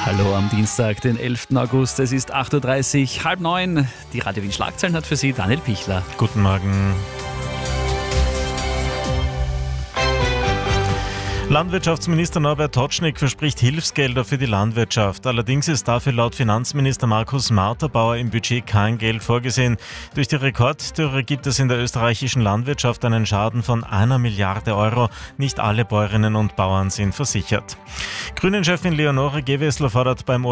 Hallo am Dienstag, den 11. August. Es ist 8.30 Uhr, 8:30. Die Radio Wien Schlagzeilen hat für Sie Daniel Pichler. Guten Morgen. Landwirtschaftsminister Norbert Totschnig verspricht Hilfsgelder für die Landwirtschaft. Allerdings ist dafür laut Finanzminister Markus Marterbauer im Budget kein Geld vorgesehen. Durch die Rekorddürre gibt es in der österreichischen Landwirtschaft einen Schaden von 1 Milliarde Euro. Nicht alle Bäuerinnen und Bauern sind versichert. Grünen-Chefin Leonore Gewessler fordert beim